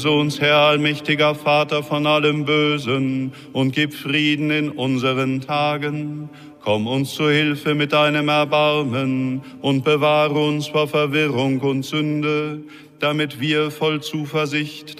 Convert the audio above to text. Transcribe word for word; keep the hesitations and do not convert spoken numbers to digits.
uns, Herr allmächtiger Vater, von allem Bösen und gib Frieden in unseren Tagen. Komm uns zu Hilfe mit deinem Erbarmen und bewahre uns vor Verwirrung und Sünde, damit wir voll Zuversicht